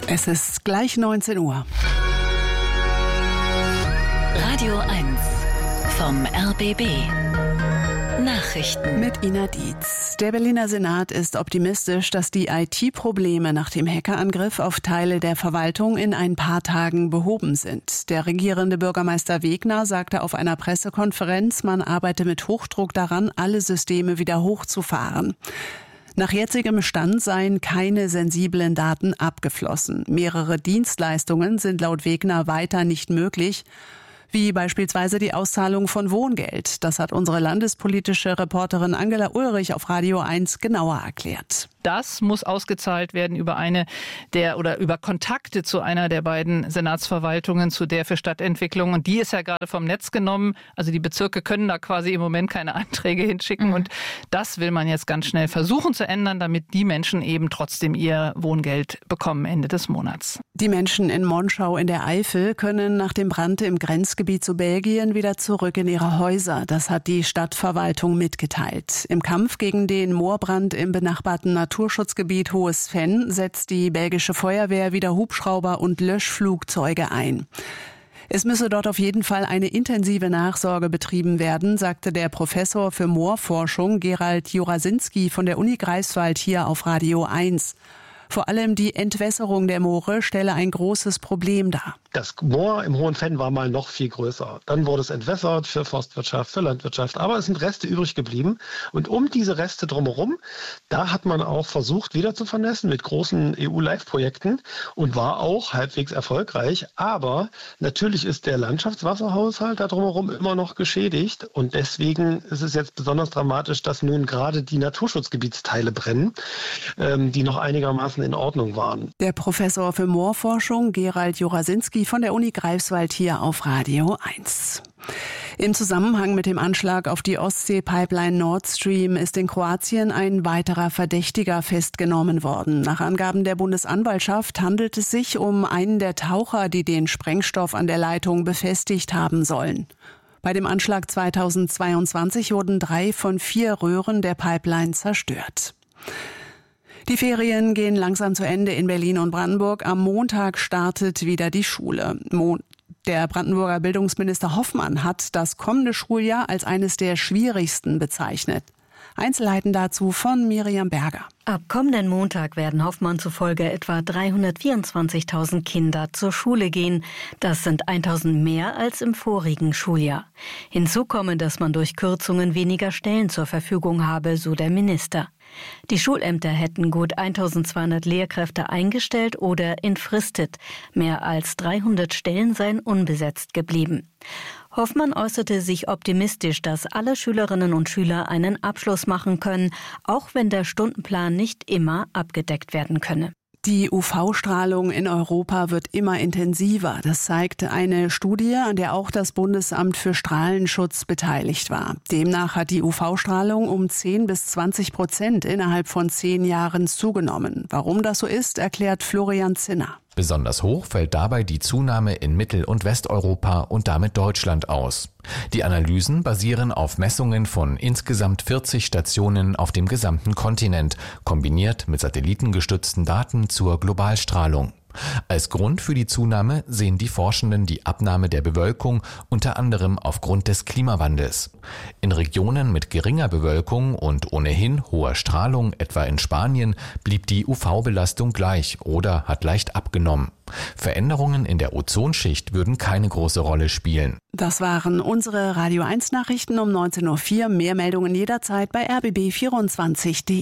Es ist gleich 19 Uhr. Radio 1 vom RBB. Nachrichten mit Ina Dietz. Der Berliner Senat ist optimistisch, dass die IT-Probleme nach dem Hackerangriff auf Teile der Verwaltung in ein paar Tagen behoben sind. Der regierende Bürgermeister Wegner sagte auf einer Pressekonferenz, man arbeite mit Hochdruck daran, alle Systeme wieder hochzufahren. Nach jetzigem Stand seien keine sensiblen Daten abgeflossen. Mehrere Dienstleistungen sind laut Wegner weiter nicht möglich, wie beispielsweise die Auszahlung von Wohngeld. Das hat unsere landespolitische Reporterin Angela Ulrich auf Radio 1 genauer erklärt. Das muss ausgezahlt werden über über Kontakte zu einer der beiden Senatsverwaltungen, zu der für Stadtentwicklung. Und die ist ja gerade vom Netz genommen. Also die Bezirke können da quasi im Moment keine Anträge hinschicken. Und das will man jetzt ganz schnell versuchen zu ändern, damit die Menschen eben trotzdem ihr Wohngeld bekommen Ende des Monats. Die Menschen in Monschau in der Eifel können nach dem Brand im Grenzgebiet zu Belgien wieder zurück in ihre Häuser. Das hat die Stadtverwaltung mitgeteilt. Im Kampf gegen den Moorbrand im benachbarten Naturschutzgebiet Hohes Venn setzt die belgische Feuerwehr wieder Hubschrauber und Löschflugzeuge ein. Es müsse dort auf jeden Fall eine intensive Nachsorge betrieben werden, sagte der Professor für Moorforschung Gerald Jurasinski von der Uni Greifswald hier auf Radio 1. Vor allem die Entwässerung der Moore stelle ein großes Problem dar. Das Moor im Hohen Venn war mal noch viel größer. Dann wurde es entwässert für Forstwirtschaft, für Landwirtschaft. Aber es sind Reste übrig geblieben. Und um diese Reste drumherum, da hat man auch versucht, wieder zu vernässen mit großen EU-Live-Projekten und war auch halbwegs erfolgreich. Aber natürlich ist der Landschaftswasserhaushalt da drumherum immer noch geschädigt. Und deswegen ist es jetzt besonders dramatisch, dass nun gerade die Naturschutzgebietsteile brennen, die noch einigermaßen in Ordnung waren. Der Professor für Moorforschung Gerald Jurasinski von der Uni Greifswald hier auf Radio 1. Im Zusammenhang mit dem Anschlag auf die Ostsee-Pipeline Nord Stream ist in Kroatien ein weiterer Verdächtiger festgenommen worden. Nach Angaben der Bundesanwaltschaft handelt es sich um einen der Taucher, die den Sprengstoff an der Leitung befestigt haben sollen. Bei dem Anschlag 2022 wurden 3 von 4 Röhren der Pipeline zerstört. Die Ferien gehen langsam zu Ende in Berlin und Brandenburg. Am Montag startet wieder die Schule. Der Brandenburger Bildungsminister Hoffmann hat das kommende Schuljahr als eines der schwierigsten bezeichnet. Einzelheiten dazu von Miriam Berger. Ab kommenden Montag werden Hoffmann zufolge etwa 324.000 Kinder zur Schule gehen. Das sind 1.000 mehr als im vorigen Schuljahr. Hinzu komme, dass man durch Kürzungen weniger Stellen zur Verfügung habe, so der Minister. Die Schulämter hätten gut 1.200 Lehrkräfte eingestellt oder entfristet. Mehr als 300 Stellen seien unbesetzt geblieben. Hoffmann äußerte sich optimistisch, dass alle Schülerinnen und Schüler einen Abschluss machen können, auch wenn der Stundenplan nicht immer abgedeckt werden könne. Die UV-Strahlung in Europa wird immer intensiver. Das zeigt eine Studie, an der auch das Bundesamt für Strahlenschutz beteiligt war. Demnach hat die UV-Strahlung um 10-20% innerhalb von 10 Jahren zugenommen. Warum das so ist, erklärt Florian Zinner. Besonders hoch fällt dabei die Zunahme in Mittel- und Westeuropa und damit Deutschland aus. Die Analysen basieren auf Messungen von insgesamt 40 Stationen auf dem gesamten Kontinent, kombiniert mit satellitengestützten Daten zur Globalstrahlung. Als Grund für die Zunahme sehen die Forschenden die Abnahme der Bewölkung, unter anderem aufgrund des Klimawandels. In Regionen mit geringer Bewölkung und ohnehin hoher Strahlung, etwa in Spanien, blieb die UV-Belastung gleich oder hat leicht abgenommen. Veränderungen in der Ozonschicht würden keine große Rolle spielen. Das waren unsere Radio 1 Nachrichten um 19.04 Uhr. Mehr Meldungen jederzeit bei rbb24.de.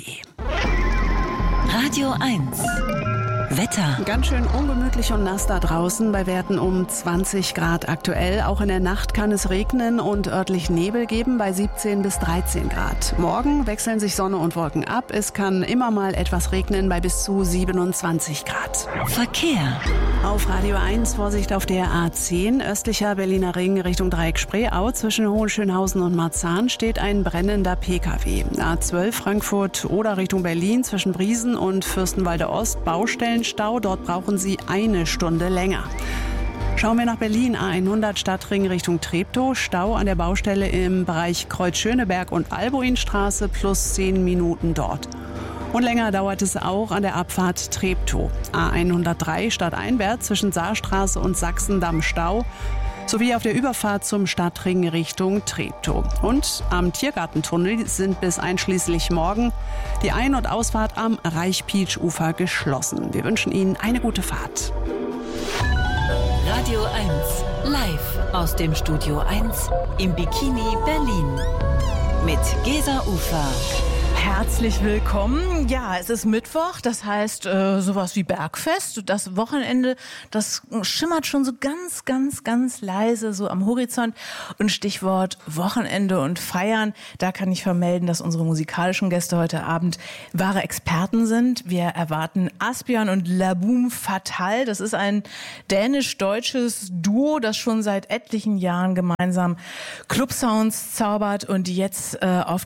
Radio 1 Wetter. Ganz schön ungemütlich und nass da draußen, bei Werten um 20 Grad aktuell. Auch in der Nacht kann es regnen und örtlich Nebel geben bei 17 bis 13 Grad. Morgen wechseln sich Sonne und Wolken ab. Es kann immer mal etwas regnen bei bis zu 27 Grad. Verkehr. Auf Radio 1 Vorsicht auf der A10, östlicher Berliner Ring Richtung Dreieck-Spreeau. Zwischen Hohenschönhausen und Marzahn steht ein brennender Pkw. A12 Frankfurt oder Richtung Berlin zwischen Briesen und Fürstenwalde Ost Baustellenstau. Dort brauchen Sie 1 Stunde länger. Schauen wir nach Berlin, A100 Stadtring Richtung Treptow, Stau an der Baustelle im Bereich Kreuz Schöneberg und Albuinstraße plus 10 Minuten dort. Und länger dauert es auch an der Abfahrt Treptow. A103 stadteinwärts zwischen Saarstraße und Sachsendamm Stau. Sowie auf der Überfahrt zum Stadtring Richtung Treptow. Und am Tiergartentunnel sind bis einschließlich morgen die Ein- und Ausfahrt am Reichpietsch-Ufer geschlossen. Wir wünschen Ihnen eine gute Fahrt. Radio 1, live aus dem Studio 1 im Bikini Berlin. Mit Gesa Ufer. Herzlich willkommen. Ja, es ist Mittwoch, das heißt sowas wie Bergfest. Das Wochenende, das schimmert schon so ganz leise so am Horizont. Und Stichwort Wochenende und Feiern, da kann ich vermelden, dass unsere musikalischen Gäste heute Abend wahre Experten sind. Wir erwarten Asbjørn und Laboom Fatal. Das ist ein dänisch-deutsches Duo, das schon seit etlichen Jahren gemeinsam Clubsounds zaubert und jetzt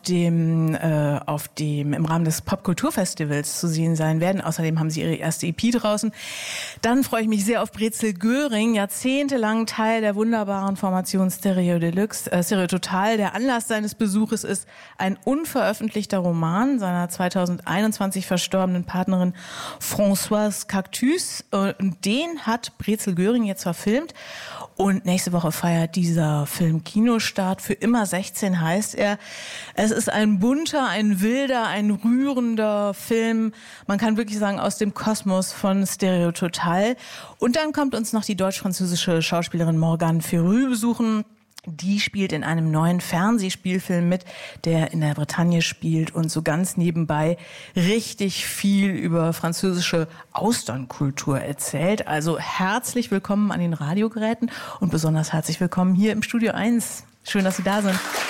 im Rahmen des Popkulturfestivals zu sehen sein werden. Außerdem haben sie ihre erste EP draußen. Dann freue ich mich sehr auf Brezel Göring, jahrzehntelang Teil der wunderbaren Formation Stereo Total. Der Anlass seines Besuches ist ein unveröffentlichter Roman seiner 2021 verstorbenen Partnerin Françoise Cactus. Und den hat Brezel Göring jetzt verfilmt. Und nächste Woche feiert dieser Film Kinostart. Für immer 16 heißt er. Es ist ein bunter, ein wilder, ein rührender Film. Man kann wirklich sagen, aus dem Kosmos von Stereo Total. Und dann kommt uns noch die deutsch-französische Schauspielerin Morgane Férü besuchen. Die spielt in einem neuen Fernsehspielfilm mit, der in der Bretagne spielt und so ganz nebenbei richtig viel über französische Austernkultur erzählt. Also herzlich willkommen an den Radiogeräten und besonders herzlich willkommen hier im Studio 1. Schön, dass Sie da sind.